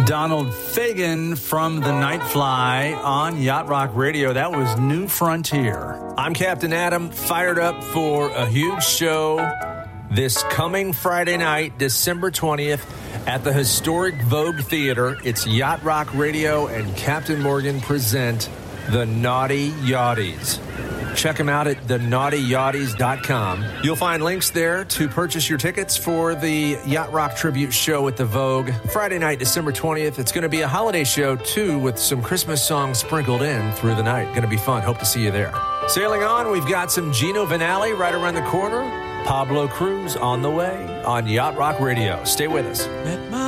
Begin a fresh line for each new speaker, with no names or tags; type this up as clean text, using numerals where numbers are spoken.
Donald Fagen from the Nightfly on Yacht Rock Radio. That was New Frontier. I'm Captain Adam, fired up for a huge show this coming Friday night, December 20th, at the historic Vogue Theater. It's Yacht Rock Radio and Captain Morgan present The Naughty Yachties. Check them out at thenaughtyyachties.com. You'll find links there to purchase your tickets for the Yacht Rock Tribute Show at the Vogue. Friday night, December 20th. It's going to be a holiday show, too, with some Christmas songs sprinkled in through the night. Going to be fun. Hope to see you there. Sailing on, we've got some Gino Vanelli right around the corner. Pablo Cruz on the way on Yacht Rock Radio. Stay with us.